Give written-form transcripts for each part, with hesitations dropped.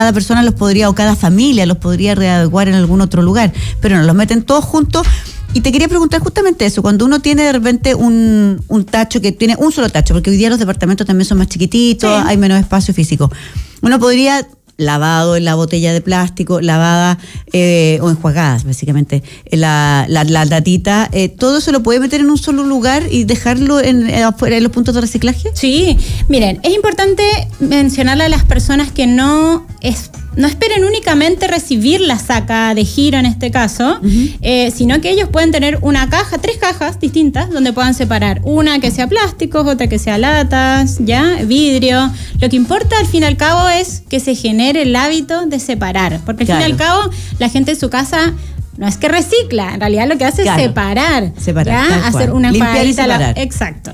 cada persona los podría, o cada familia los podría readecuar en algún otro lugar, pero no, los meten todos juntos. Y te quería preguntar justamente eso, cuando uno tiene de repente un tacho que tiene un solo tacho, porque hoy día los departamentos también son más chiquititos, sí, hay menos espacio físico, uno podría, lavado en la botella de plástico, lavada o enjuagadas, básicamente, la latita, ¿todo eso lo puede meter en un solo lugar y dejarlo afuera en los puntos de reciclaje? Sí, miren, es importante mencionarle a las personas que no esperen únicamente recibir la saca de Giro en este caso, sino que ellos pueden tener una caja, 3 cajas distintas donde puedan separar una que sea plásticos, otra que sea latas, ya, vidrio. Lo que importa al fin y al cabo es que se genere el hábito de separar, porque al fin y al cabo la gente en su casa no es que recicla, en realidad lo que hace es separar, ¿ya? Hacer una enjuagadita. Exacto.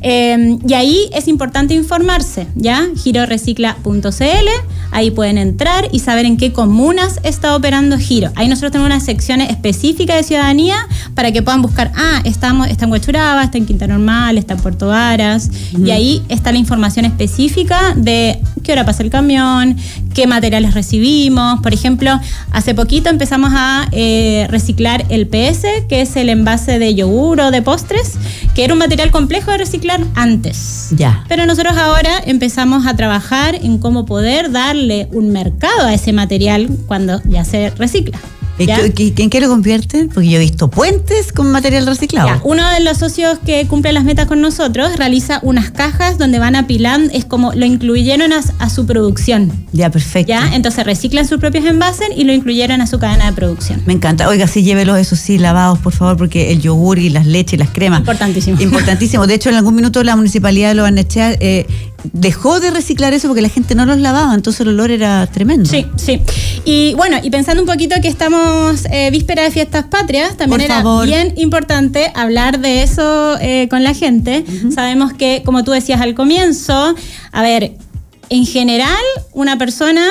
Y ahí es importante informarse, ¿ya? girorecicla.cl, ahí pueden entrar y saber en qué comunas está operando Giro. Ahí nosotros tenemos una sección específica de ciudadanía para que puedan buscar, está en Huechuraba, está en Quinta Normal, está en Puerto Varas, y ahí está la información específica de qué hora pasa el camión, qué materiales recibimos. Por ejemplo, hace poquito empezamos a reciclar el PS, que es el envase de yogur o de postres, que era un material complejo de reciclar antes. Ya. Pero nosotros ahora empezamos a trabajar en cómo poder darle un mercado a ese material cuando ya se recicla. ¿En qué lo convierten? Porque yo he visto puentes con material reciclado. Ya, uno de los socios que cumple las metas con nosotros realiza unas cajas donde van apilando, es como lo incluyeron a su producción. Ya, perfecto. Ya, entonces reciclan sus propios envases y lo incluyeron a su cadena de producción. Me encanta. Oiga, sí, llévelos, eso sí, lavados, por favor, porque el yogur y las leches y las cremas. Importantísimo. Importantísimo. De hecho, en algún minuto la municipalidad de Lo Barnechea dejó de reciclar eso porque la gente no los lavaba, entonces el olor era tremendo. Sí, sí. Y bueno, y pensando un poquito que estamos víspera de Fiestas Patrias, también era bien importante hablar de eso con la gente. Sabemos que, como tú decías al comienzo, a ver, en general, una persona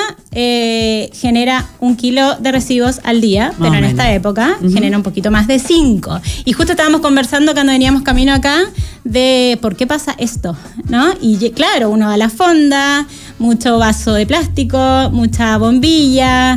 genera 1 kilo de residuos al día, pero en esta época genera un poquito más de 5. Y justo estábamos conversando cuando veníamos camino acá de por qué pasa esto, ¿no? Y claro, uno va a la fonda, mucho vaso de plástico, mucha bombilla,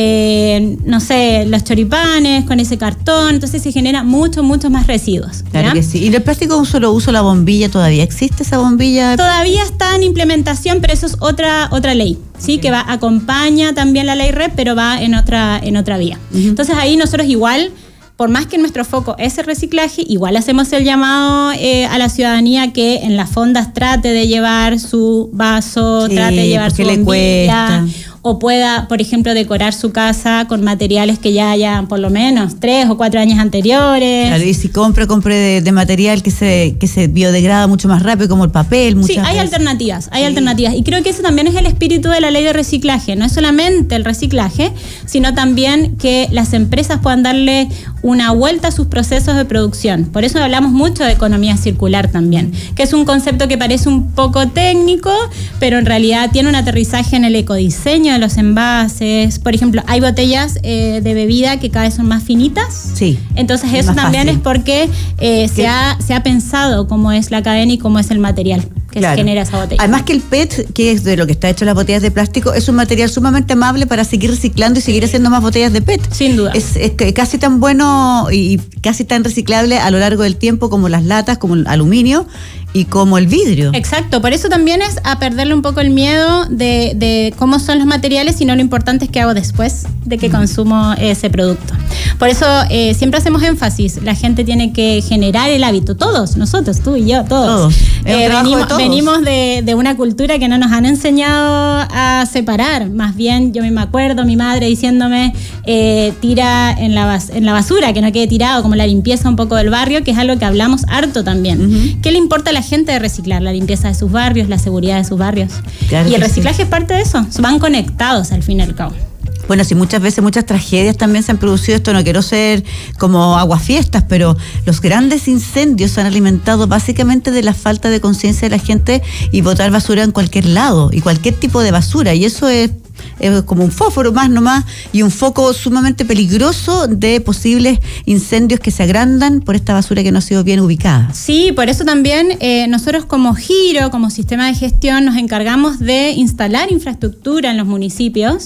no sé, los choripanes con ese cartón, entonces se genera mucho más residuos. Claro que sí. ¿Y el plástico de un solo uso, la bombilla, todavía existe esa bombilla? Todavía está en implementación, pero eso es otra ley, ¿sí? Que acompaña también la ley REP, pero va en otra vía. Entonces ahí nosotros igual, por más que nuestro foco es el reciclaje, igual hacemos el llamado a la ciudadanía que en las fondas trate de llevar su vaso, trate de llevar su bombilla, o pueda, por ejemplo, decorar su casa con materiales que ya hayan por lo menos 3 o 4 años anteriores. Claro, y si compre de material que se biodegrada mucho más rápido, como el papel. Sí, hay alternativas, y creo que eso también es el espíritu de la ley de reciclaje. No es solamente el reciclaje, sino también que las empresas puedan darle una vuelta a sus procesos de producción. Por eso hablamos mucho de economía circular también, que es un concepto que parece un poco técnico, pero en realidad tiene un aterrizaje en el ecodiseño de los envases. Por ejemplo, hay botellas de bebida que cada vez son más finitas. Sí. Entonces eso también es porque se ha pensado cómo es la cadena y cómo es el material que se genera esa botella. Además que el PET, que es de lo que está hecho las botellas de plástico, es un material sumamente amable para seguir reciclando y seguir haciendo más botellas de PET. Sin duda. Es casi tan bueno y casi tan reciclable a lo largo del tiempo como las latas, como el aluminio y como el vidrio. Exacto, por eso también es a perderle un poco el miedo de cómo son los materiales, sino lo importante es qué hago después de que consumo ese producto. Por eso siempre hacemos énfasis, la gente tiene que generar el hábito, todos, nosotros, tú y yo, todos. Venimos de una cultura que no nos han enseñado a separar, más bien yo me acuerdo mi madre diciéndome tira en la basura, que no quede tirado, como la limpieza un poco del barrio, que es algo que hablamos harto también. ¿Qué le importa a la gente de reciclar? La limpieza de sus barrios, la seguridad de sus barrios. Claro, y el reciclaje es parte de eso, van conectados al fin y al cabo. Bueno, sí, muchas veces muchas tragedias también se han producido, esto no quiero ser como aguafiestas, pero los grandes incendios se han alimentado básicamente de la falta de conciencia de la gente y botar basura en cualquier lado, y cualquier tipo de basura, y eso es como un fósforo más nomás, y un foco sumamente peligroso de posibles incendios que se agrandan por esta basura que no ha sido bien ubicada. Sí, por eso también nosotros como Giro, como sistema de gestión, nos encargamos de instalar infraestructura en los municipios